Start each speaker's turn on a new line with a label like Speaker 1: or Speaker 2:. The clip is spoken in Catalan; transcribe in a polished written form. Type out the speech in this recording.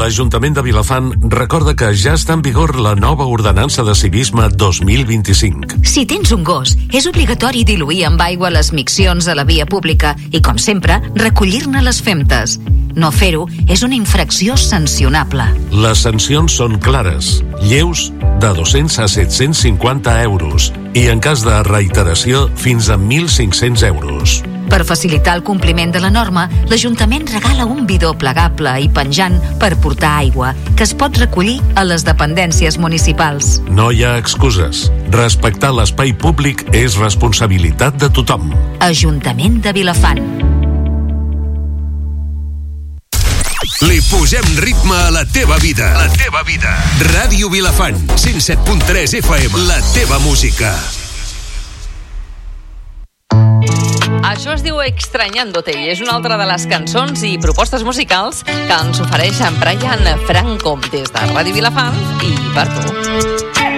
Speaker 1: L'Ajuntament de Vilafant recorda que ja està en vigor la nova ordenança de civisme 2025.
Speaker 2: Si tens un gos, és obligatori diluir amb aigua les miccions a la via pública i, com sempre, recollir-ne les femtes. No fer-ho és una infracció sancionable.
Speaker 1: Les sancions són clares, lleus, de 200 a 750 euros i, en cas de reiteració, fins a 1.500 euros.
Speaker 2: Per facilitar el compliment de la norma, l'Ajuntament regala un bidó plegable i penjant per portar aigua, que es pot recollir a les dependències municipals.
Speaker 1: No hi ha excuses. Respectar l'espai públic és responsabilitat de tothom.
Speaker 2: Ajuntament de Vilafant.
Speaker 3: Li posem ritme a la teva vida. La teva vida. Ràdio Vilafant, 107.3 FM. La teva música.
Speaker 4: Això es diu Extrañándote i és una altra de les cançons i propostes musicals que ens ofereix en Brian Franco des de Ràdio Vilafant i per tu.